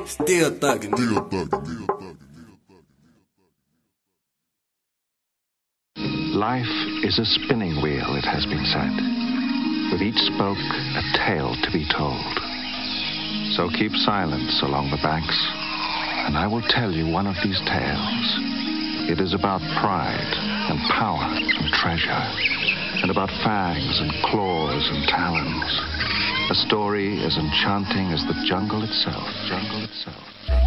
Still thuggin'. Life is a spinning wheel, it has been said, with each spoke a tale to be told. So keep silence along the banks, and I will tell you one of these tales. It is about pride and power and treasure, and about fangs and claws and talons. A story as enchanting as the jungle itself.